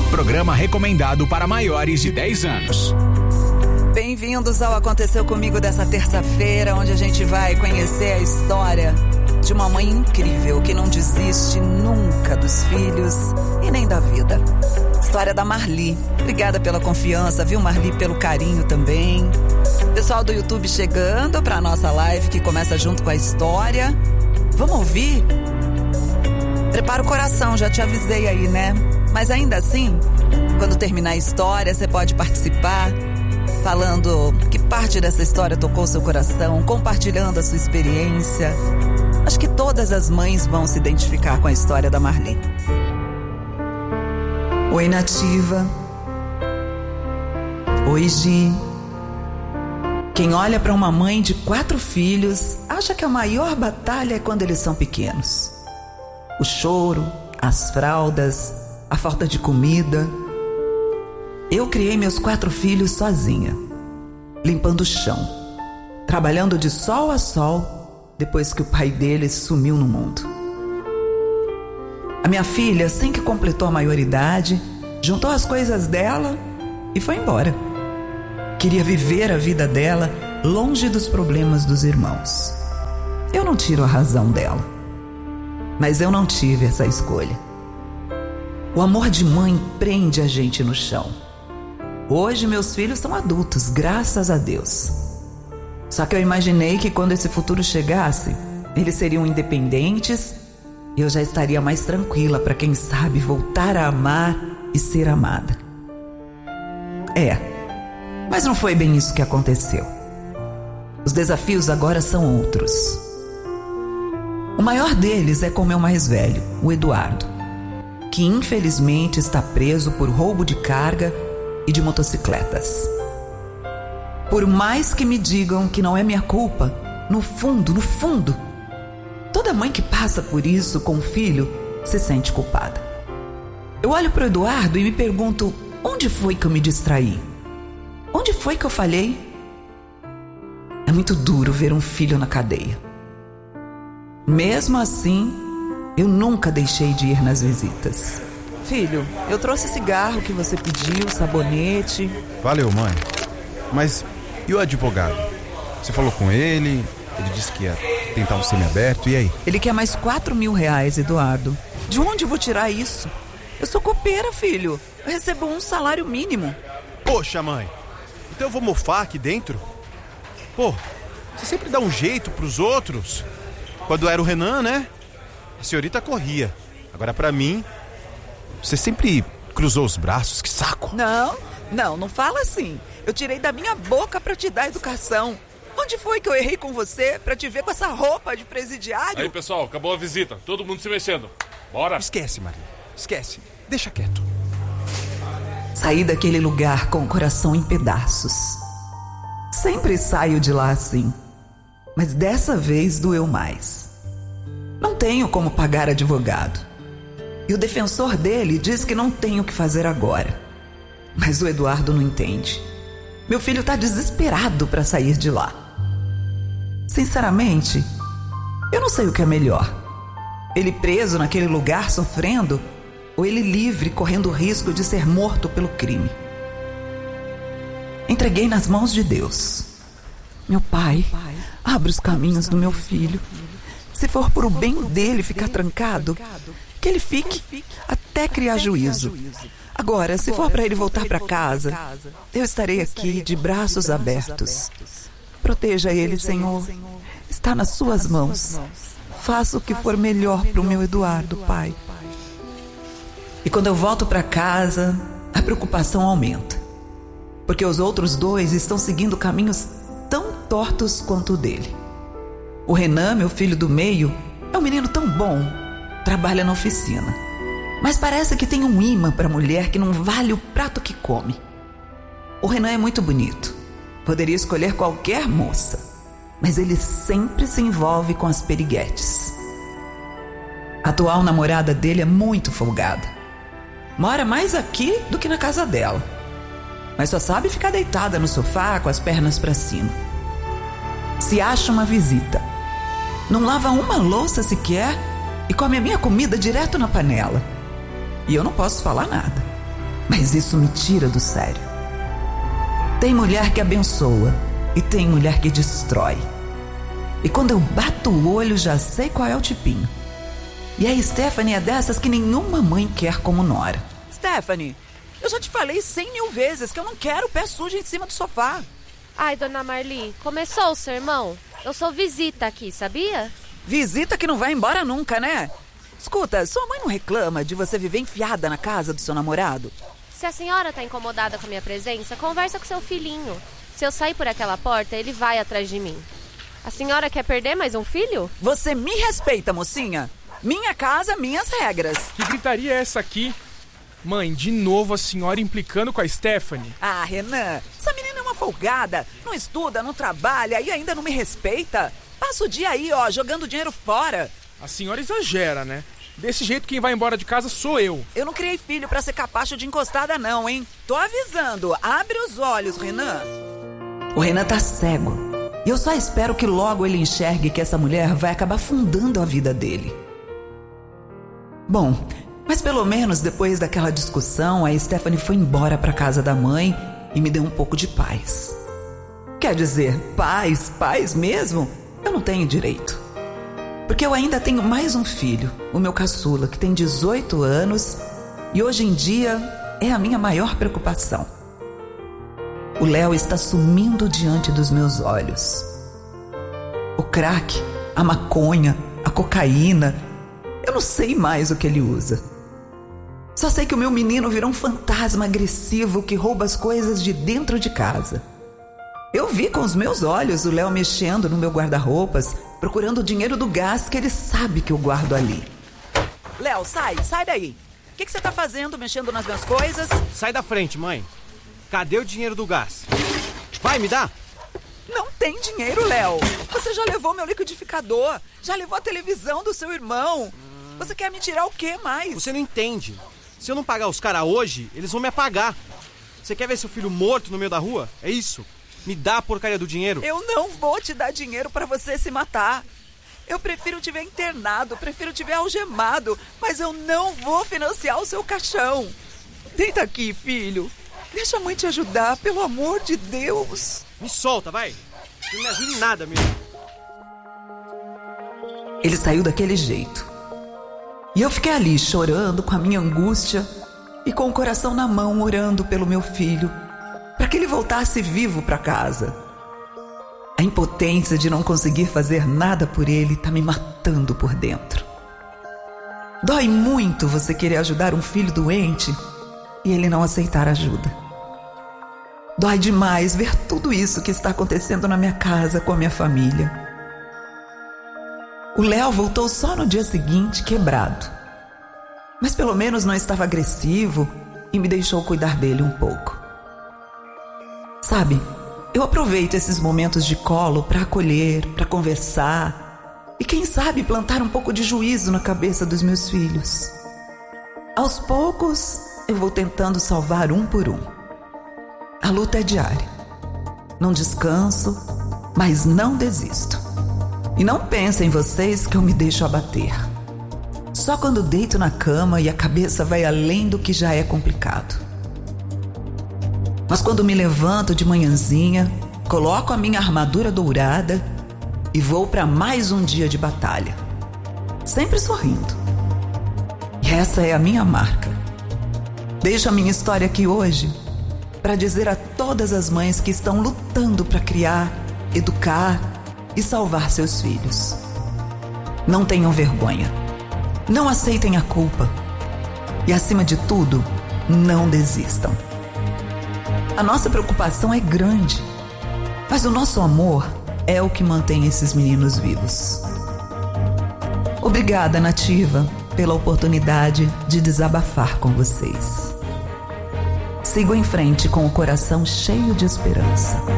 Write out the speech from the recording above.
Programa recomendado para maiores de 10 anos. Bem-vindos ao Aconteceu Comigo dessa terça-feira, onde a gente vai conhecer a história de uma mãe incrível que não desiste nunca dos filhos e nem da vida. História da Marli. Obrigada pela confiança, viu, Marli, pelo carinho também. Pessoal do YouTube chegando para a nossa live que começa junto com a história. Vamos ouvir? Prepara o coração, já te avisei aí, né? Mas ainda assim, quando terminar a história, você pode participar, falando que parte dessa história tocou seu coração, compartilhando a sua experiência. Acho que todas as mães vão se identificar com a história da Marli. Oi, Nativa. Oi, Gi. Quem olha para uma mãe de 4 filhos acha que a maior batalha é quando eles são pequenos. O choro, as fraldas, a falta de comida. Eu criei meus 4 filhos sozinha, limpando o chão, trabalhando de sol a sol depois que o pai deles sumiu no mundo. A minha filha, assim que completou a maioridade, juntou as coisas dela e foi embora. Queria viver a vida dela longe dos problemas dos irmãos. Eu não tiro a razão dela, mas eu não tive essa escolha. O amor de mãe prende a gente no chão. Hoje meus filhos são adultos, graças a Deus. Só que eu imaginei que quando esse futuro chegasse, eles seriam independentes e eu já estaria mais tranquila para, quem sabe, voltar a amar e ser amada. Mas não foi bem isso que aconteceu. Os desafios agora são outros. O maior deles é com o meu mais velho, o Eduardo, que infelizmente está preso por roubo de carga e de motocicletas. Por mais que me digam que não é minha culpa, no fundo, toda mãe que passa por isso com o filho se sente culpada. Eu olho para o Eduardo e me pergunto, onde foi que eu me distraí? Onde foi que eu falhei? É muito duro ver um filho na cadeia. Mesmo assim, eu nunca deixei de ir nas visitas. Filho, eu trouxe cigarro que você pediu, sabonete. Valeu, mãe. Mas e o advogado? Você falou com ele? Ele disse que ia tentar um semiaberto, e aí? Ele quer mais R$4.000, Eduardo. De onde eu vou tirar isso? Eu sou copeira, filho. Eu recebo um salário mínimo. Poxa, mãe. Então eu vou mofar aqui dentro? Pô, você sempre dá um jeito pros outros. Quando era o Renan, né? A senhorita corria. Agora pra mim, você sempre cruzou os braços, que saco. Não fala assim. Eu tirei da minha boca pra te dar educação. Onde foi que eu errei com você pra te ver com essa roupa de presidiário? Aí, pessoal, acabou a visita. Todo mundo se mexendo. Bora. Esquece, Maria. Esquece. Deixa quieto. Saí daquele lugar com o coração em pedaços. Sempre saio de lá assim. Mas dessa vez doeu mais. Não tenho como pagar advogado. E o defensor dele diz que não tenho o que fazer agora. Mas o Eduardo não entende. Meu filho está desesperado para sair de lá. Sinceramente, eu não sei o que é melhor. Ele preso naquele lugar sofrendo, ou ele livre correndo o risco de ser morto pelo crime. Entreguei nas mãos de Deus. Meu pai, abre os caminhos do meu filho. Se for por o bem dele ficar trancado, que ele fique até criar juízo. Agora, se for para ele voltar para casa, eu estarei aqui de braços abertos. Proteja ele, Senhor. Está nas suas mãos. Faça o que for melhor para o meu Eduardo, Pai. E quando eu volto para casa, a preocupação aumenta. Porque os outros 2 estão seguindo caminhos tão tortos quanto o dele. O Renan, meu filho do meio, é um menino tão bom. Trabalha na oficina. Mas parece que tem um imã para mulher que não vale o prato que come. O Renan é muito bonito. Poderia escolher qualquer moça. Mas ele sempre se envolve com as periguetes. A atual namorada dele é muito folgada. Mora mais aqui do que na casa dela. Mas só sabe ficar deitada no sofá com as pernas para cima. Se acha uma visita. Não lava uma louça sequer e come a minha comida direto na panela. E eu não posso falar nada. Mas isso me tira do sério. Tem mulher que abençoa e tem mulher que destrói. E quando eu bato o olho, já sei qual é o tipinho. E a Stephanie é dessas que nenhuma mãe quer como nora. Stephanie, eu já te falei 100.000 vezes que eu não quero pé sujo em cima do sofá. Ai, dona Marli, começou o sermão? Eu sou visita aqui, sabia? Visita que não vai embora nunca, né? Escuta, sua mãe não reclama de você viver enfiada na casa do seu namorado? Se a senhora tá incomodada com a minha presença, conversa com seu filhinho. Se eu sair por aquela porta, ele vai atrás de mim. A senhora quer perder mais um filho? Você me respeita, mocinha. Minha casa, minhas regras. Que gritaria é essa aqui? Mãe, de novo a senhora implicando com a Stephanie. Ah, Renan, essa menina é uma folgada. Não estuda, não trabalha e ainda não me respeita. Passa o dia aí, ó, jogando dinheiro fora. A senhora exagera, né? Desse jeito quem vai embora de casa sou eu. Eu não criei filho pra ser capacho de encostada não, hein? Tô avisando, abre os olhos, Renan. O Renan tá cego. E eu só espero que logo ele enxergue que essa mulher vai acabar afundando a vida dele. Bom, mas pelo menos depois daquela discussão, a Stephanie foi embora pra casa da mãe e me deu um pouco de paz. Quer dizer, paz mesmo? Eu não tenho direito. Porque eu ainda tenho mais um filho, o meu caçula, que tem 18 anos e hoje em dia é a minha maior preocupação. O Léo está sumindo diante dos meus olhos. O crack, a maconha, a cocaína, eu não sei mais o que ele usa. Só sei que o meu menino virou um fantasma agressivo que rouba as coisas de dentro de casa. Eu vi com os meus olhos o Léo mexendo no meu guarda-roupas, procurando o dinheiro do gás que ele sabe que eu guardo ali. Léo, sai daí. O que você tá fazendo, mexendo nas minhas coisas? Sai da frente, mãe. Cadê o dinheiro do gás? Vai, me dá! Não tem dinheiro, Léo. Você já levou meu liquidificador, já levou a televisão do seu irmão. Você quer me tirar o quê mais? Você não entende. Se eu não pagar os caras hoje, eles vão me apagar. Você quer ver seu filho morto no meio da rua? É isso? Me dá a porcaria do dinheiro. Eu não vou te dar dinheiro pra você se matar. Eu prefiro te ver internado, prefiro te ver algemado, mas eu não vou financiar o seu caixão. Deita aqui, filho. Deixa a mãe te ajudar, pelo amor de Deus. Me solta, vai. Não me ajuda em nada mesmo. Ele saiu daquele jeito. E eu fiquei ali chorando com a minha angústia e com o coração na mão orando pelo meu filho, para que ele voltasse vivo para casa. A impotência de não conseguir fazer nada por ele tá me matando por dentro. Dói muito você querer ajudar um filho doente e ele não aceitar ajuda. Dói demais ver tudo isso que está acontecendo na minha casa com a minha família. O Léo voltou só no dia seguinte quebrado. Mas pelo menos não estava agressivo e me deixou cuidar dele um pouco. Sabe, eu aproveito esses momentos de colo para acolher, para conversar e quem sabe plantar um pouco de juízo na cabeça dos meus filhos. Aos poucos, eu vou tentando salvar um por um. A luta é diária. Não descanso, mas não desisto. E não pensem vocês que eu me deixo abater. Só quando deito na cama e a cabeça vai além do que já é complicado. Mas quando me levanto de manhãzinha, coloco a minha armadura dourada e vou para mais um dia de batalha. Sempre sorrindo. E essa é a minha marca. Deixo a minha história aqui hoje para dizer a todas as mães que estão lutando para criar, educar e salvar seus filhos. Não tenham vergonha. Não aceitem a culpa. E, acima de tudo, não desistam. A nossa preocupação é grande, mas o nosso amor é o que mantém esses meninos vivos. Obrigada, Nativa, pela oportunidade de desabafar com vocês. Sigo em frente com o coração cheio de esperança.